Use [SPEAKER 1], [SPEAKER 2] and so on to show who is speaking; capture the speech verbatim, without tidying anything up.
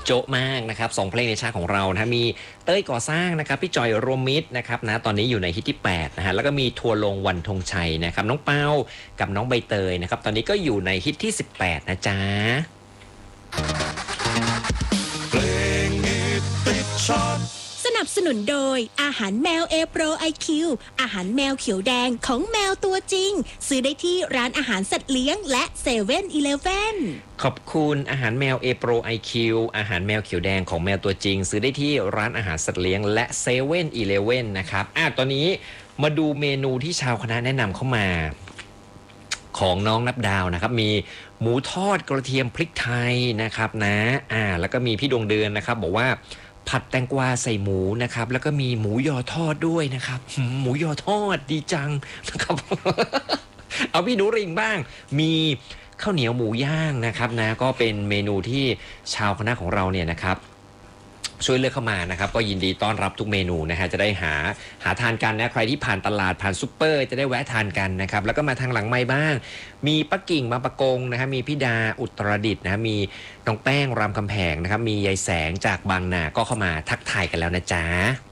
[SPEAKER 1] โจ๊ะมากนะครับสองเพลงในชาร์ตของเรานะมีเต้ยก่อสร้างนะครับพี่จอยรวมมิตรนะครับนะตอนนี้อยู่ในฮิตที่แปดนะฮะแล้วก็มีทัวร์ลงวันธงชัยนะครับน้องเปากับน้องใบเตยนะครับตอนนี้ก็อยู่ในฮิตที่สิบแปดนะจ๊ะ
[SPEAKER 2] เพลงฮิตติดชาร์ต
[SPEAKER 3] สนับสนุนโดยอาหารแมวเอโปรไอคิวอาหารแมวเขียวแดงของแมวตัวจริงซื้อได้ที่ร้านอาหารสัตว์เลี้ยงและเซเว่นอีเลฟเว่น
[SPEAKER 1] ขอบคุณอาหารแมวเอโปรไอคิวอาหารแมวเขียวแดงของแมวตัวจริงซื้อได้ที่ร้านอาหารสัตว์เลี้ยงและเซเว่นอีเลฟเว่นนะครับอ่ะตอนนี้มาดูเมนูที่ชาวคณะแนะนำเข้ามาของน้องนับดาวนะครับมีหมูทอดกระเทียมพริกไทยนะครับนะอ่าแล้วก็มีพี่ดวงเดือนนะครับบอกว่าผัดแตงกวาใส่หมูนะครับแล้วก็มีหมูยอทอดด้วยนะครับหมูยอทอดดีจังนะครับ เอาพี่หนูริงบ้างมีข้าวเหนียวหมูย่างนะครับนะก็เป็นเมนูที่ชาวคณะของเราเนี่ยนะครับช่วยเลือกเข้ามานะครับก็ยินดีต้อนรับทุกเมนูนะฮะจะได้หาหาทานกันนะใครที่ผ่านตลาดผ่านซุปเปอร์จะได้แวะทานกันนะครับแล้วก็มาทางหลังไม้บ้างมีป้ากิ่งมาประกงนะฮะมีพี่ดาอุตรดิตถ์นะมีน้องแป้งรามคำแหงนะครับมียายแสงจากบางนาก็เข้ามาทักทายกันแล้วนะจ๊ะ